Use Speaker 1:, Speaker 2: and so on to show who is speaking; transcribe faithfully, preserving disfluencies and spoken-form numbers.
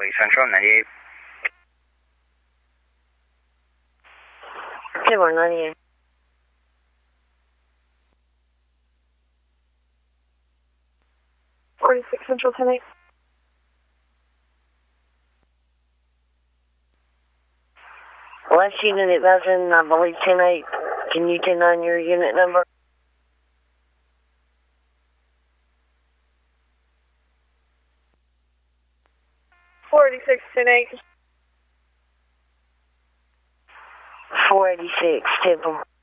Speaker 1: Police Central, ninety-eight.
Speaker 2: ten one, ninety-eight. forty-six Central, ten eight. Last unit advising, I believe ten eight. Can you ten nine your unit number?
Speaker 3: forty-six, ten eight.
Speaker 2: four eighty-six, Temple.